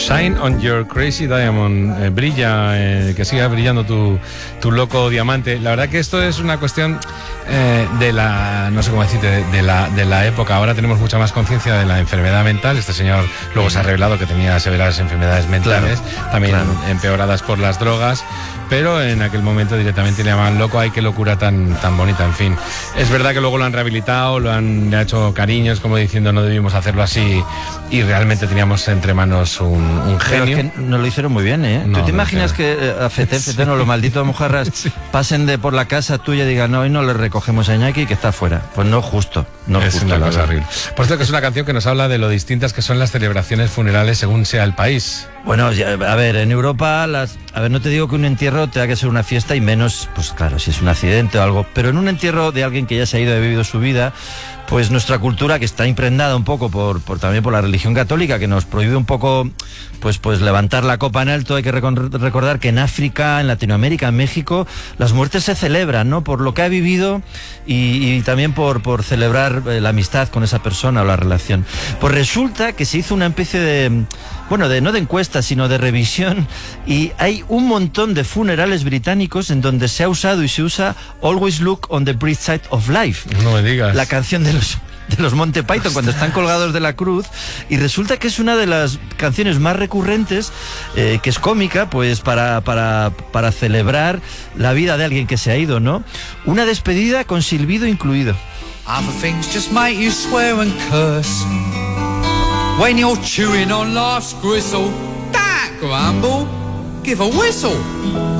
Shine on your crazy diamond, brilla, que siga brillando tu loco diamante. La verdad que esto es una cuestión de la, no sé cómo decirte, de la época. Ahora tenemos mucha más conciencia de la enfermedad mental. Este señor luego se ha revelado que tenía severas enfermedades mentales, también empeoradas por las drogas, pero en aquel momento directamente le llamaban loco. Ay, qué locura tan bonita, en fin. Es verdad que luego lo han rehabilitado, le han hecho cariños, como diciendo no debimos hacerlo así, y realmente teníamos entre manos un genio. Pero es que no lo hicieron muy bien, ¿eh? No, ¿Tú te imaginas que a Fete, no, los malditos mojarras pasen por la casa tuya y digan, no, hoy no le recogemos a Iñaki que está fuera? Pues no es justo, no es justo. Una cosa horrible. Por cierto, que es una canción que nos habla de lo distintas que son las celebraciones funerales según sea el país. Bueno, a ver, en Europa, no te digo que un entierro tenga que ser una fiesta, y menos, pues claro, si es un accidente o algo, pero en un entierro de alguien que ya se ha ido y ha vivido su vida, pues nuestra cultura, que está impregnada un poco también por la religión católica, que nos prohíbe un poco pues levantar la copa en alto. Hay que recordar que en África, en Latinoamérica, en México, las muertes se celebran, ¿no? Por lo que ha vivido y también por celebrar la amistad con esa persona o la relación. Pues resulta que se hizo una especie de no de encuesta, sino de revisión, y hay un montón de funerales británicos en donde se ha usado y se usa Always Look on the Bright Side of Life. No me digas. La canción de los Monty Python cuando están colgados de la cruz, y resulta que es una de las canciones más recurrentes, que es cómica, pues para celebrar la vida de alguien que se ha ido, ¿no? Una despedida con silbido incluido. Other things just make you swear and curse when you're chewing on life's gristle. That grumble, give a whistle.